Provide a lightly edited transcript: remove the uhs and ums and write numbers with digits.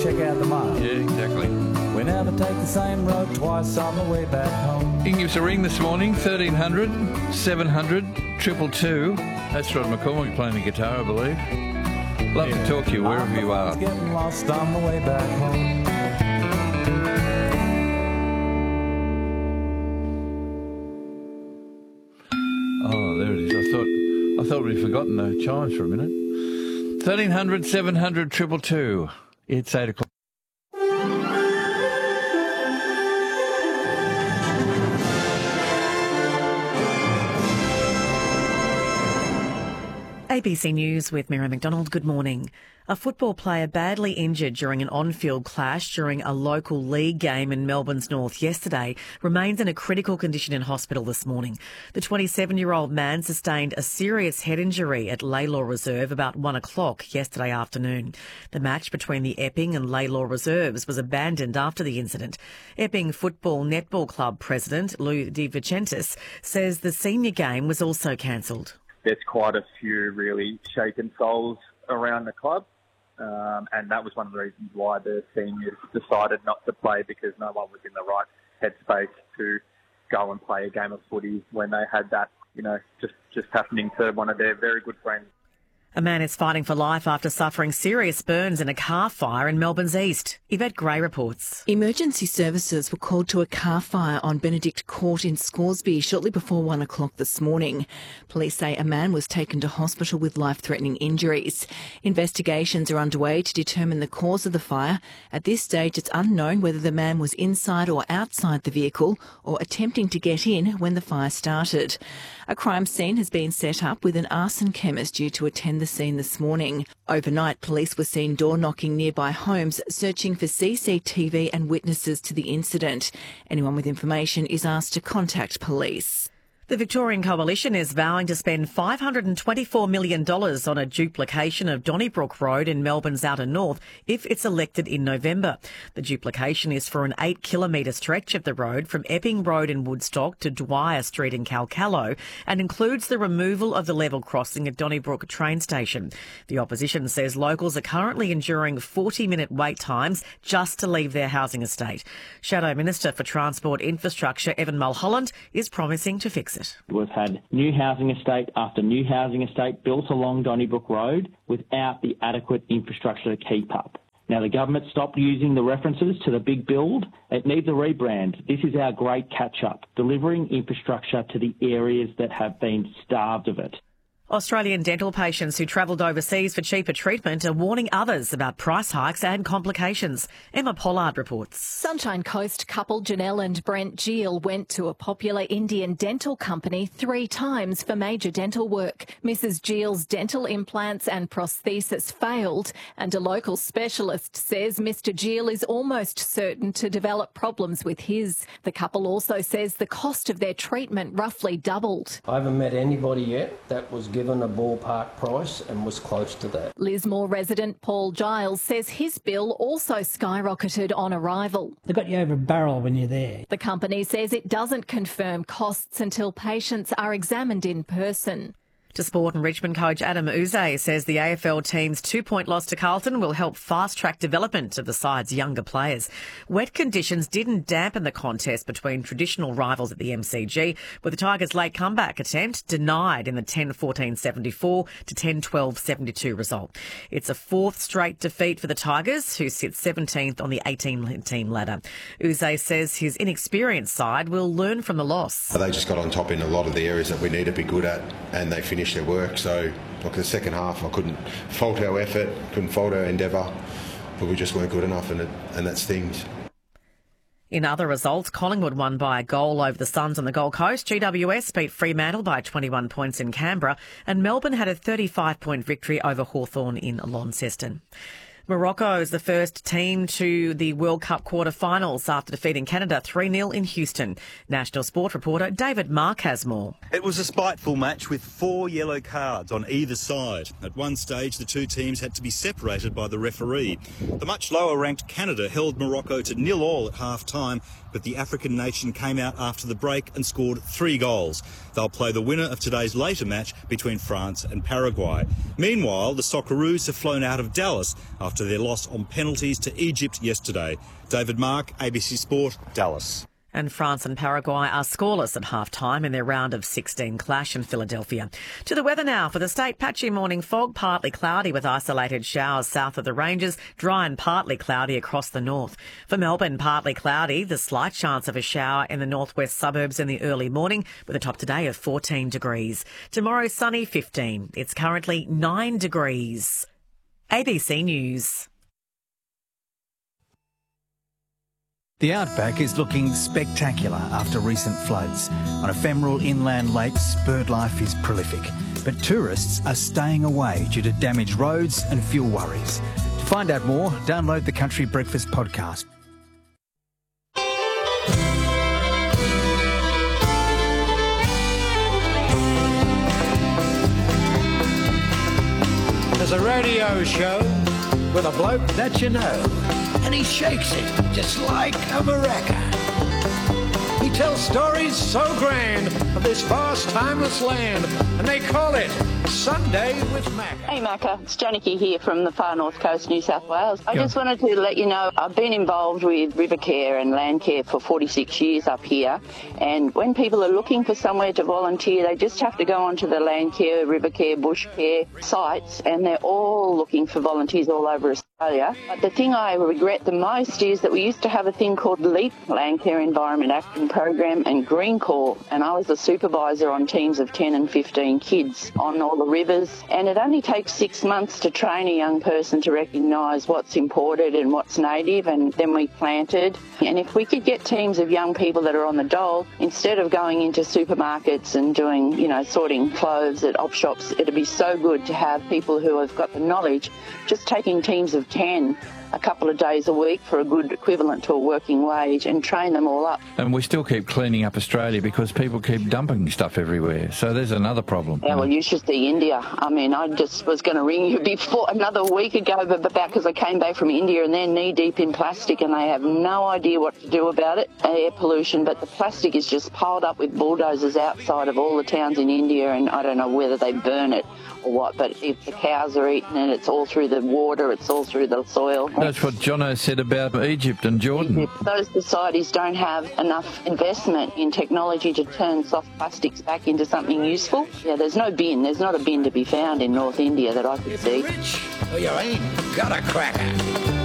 check out the mile. Yeah, exactly. We never take the same road twice on the way back home. You can give us a ring this morning, 1300 700 222. That's Rod McCormick playing the guitar, I believe. Love to talk to you wherever you are. Getting lost on the way back home. Oh, there it is. I thought we'd forgotten the chimes for a minute. 1300 700 222. It's 8 o'clock. ABC News with Mary McDonald. Good morning. A football player badly injured during an on-field clash during a local league game in Melbourne's north yesterday remains in a critical condition in hospital this morning. The 27-year-old man sustained a serious head injury at Laylaw Reserve about 1 o'clock yesterday afternoon. The match between the Epping and Laylaw Reserves was abandoned after the incident. Epping Football Netball Club president Lou De Vicentis says the senior game was also cancelled. There's quite a few really shaken souls around the club, and that was one of the reasons why the seniors decided not to play, because no one was in the right headspace to go and play a game of footy when they had that, just happening to one of their very good friends. A man is fighting for life after suffering serious burns in a car fire in Melbourne's east. Yvette Gray reports. Emergency services were called to a car fire on Benedict Court in Scoresby shortly before 1 o'clock this morning. Police say a man was taken to hospital with life-threatening injuries. Investigations are underway to determine the cause of the fire. At this stage, it's unknown whether the man was inside or outside the vehicle or attempting to get in when the fire started. A crime scene has been set up with an arson chemist due to attend the scene this morning. Overnight, police were seen door-knocking nearby homes, searching for CCTV and witnesses to the incident. Anyone with information is asked to contact police. The Victorian Coalition is vowing to spend $524 million on a duplication of Donnybrook Road in Melbourne's outer north if it's elected in November. The duplication is for an 8-kilometre stretch of the road from Epping Road in Woodstock to Dwyer Street in Calcallo and includes the removal of the level crossing at Donnybrook train station. The opposition says locals are currently enduring 40-minute wait times just to leave their housing estate. Shadow Minister for Transport Infrastructure Evan Mulholland is promising to fix it. We've had new housing estate after new housing estate built along Donnybrook Road without the adequate infrastructure to keep up. Now, the government stopped using the references to the big build. It needs a rebrand. This is our great catch-up, delivering infrastructure to the areas that have been starved of it. Australian dental patients who travelled overseas for cheaper treatment are warning others about price hikes and complications. Emma Pollard reports. Sunshine Coast couple Janelle and Brent Gill went to a popular Indian dental company 3 times for major dental work. Mrs. Gill's dental implants and prosthesis failed, and a local specialist says Mr. Gill is almost certain to develop problems with his. The couple also says the cost of their treatment roughly doubled. I haven't met anybody yet that was given a ballpark price and was close to that. Lismore resident Paul Giles says his bill also skyrocketed on arrival. They got you over a barrel when you're there. The company says it doesn't confirm costs until patients are examined in person. To sport, and Richmond coach Adam Uze says the AFL team's 2-point loss to Carlton will help fast-track development of the side's younger players. Wet conditions didn't dampen the contest between traditional rivals at the MCG, with the Tigers' late comeback attempt denied in the 10-14-74 to 10-12-72 result. It's a 4th straight defeat for the Tigers, who sit 17th on the 18-team ladder. Uze says his inexperienced side will learn from the loss. They just got on top in a lot of the areas that we need to be good at, and they finished their work. So, like the second half, I couldn't fault our effort, couldn't fault our endeavour, but we just weren't good enough, and that stings. In other results, Collingwood won by a goal over the Suns on the Gold Coast. GWS beat Fremantle by 21 points in Canberra, and Melbourne had a 35-point victory over Hawthorn in Launceston. Morocco is the first team to the World Cup quarter-finals after defeating Canada 3-0 in Houston. National Sport reporter David Mark has more. It was a spiteful match with 4 yellow cards on either side. At one stage, the two teams had to be separated by the referee. The much lower-ranked Canada held Morocco to 0-0 at half-time but the African nation came out after the break and scored 3 goals. They'll play the winner of today's later match between France and Paraguay. Meanwhile, the Socceroos have flown out of Dallas after their loss on penalties to Egypt yesterday. David Mark, ABC Sport, Dallas. And France and Paraguay are scoreless at half-time in their round of 16 clash in Philadelphia. To the weather now. For the state, patchy morning fog, partly cloudy with isolated showers south of the ranges, dry and partly cloudy across the north. For Melbourne, partly cloudy, the slight chance of a shower in the northwest suburbs in the early morning with a top today of 14 degrees. Tomorrow, sunny, 15. It's currently 9 degrees. ABC News. The outback is looking spectacular after recent floods. On ephemeral inland lakes, bird life is prolific, but tourists are staying away due to damaged roads and fuel worries. To find out more, download the Country Breakfast podcast. There's a radio show with a bloke that you know, and he shakes it just like a maraca. He tells stories so grand of this vast, timeless land, and they call it Sunday with Macca. Hey Macca, it's Janicky here from the far north coast, New South Wales. I just wanted to let you know I've been involved with river care and land care for 46 years up here, and when people are looking for somewhere to volunteer, they just have to go onto the land care, river care, bush care sites, and they're all looking for volunteers all over Australia. But the thing I regret the most is that we used to have a thing called LEAP, Land Care Environment Action Program, and Green Corps, and I was the supervisor on teams of 10 and 15 kids on all the rivers, and it only takes 6 months to train a young person to recognise what's imported and what's native, and then we planted. And if we could get teams of young people that are on the dole, instead of going into supermarkets and doing, sorting clothes at op shops, it'd be so good to have people who have got the knowledge just taking teams of 10 a couple of days a week for a good equivalent to a working wage and train them all up. And we still keep cleaning up Australia because people keep dumping stuff everywhere. So there's another problem. Yeah, well, you should see India. I mean, I just was going to ring you before another week ago, but about because I came back from India and they're knee-deep in plastic and they have no idea what to do about it. Air pollution, but the plastic is just piled up with bulldozers outside of all the towns in India, and I don't know whether they burn it or what, but if the cows are eating it, it's all through the water, it's all through the soil. That's what Jono said about Egypt and Jordan. Those societies don't have enough investment in technology to turn soft plastics back into something useful. Yeah, there's no bin. There's not a bin to be found in North India that I could see. If you're rich or you ain't got a cracker.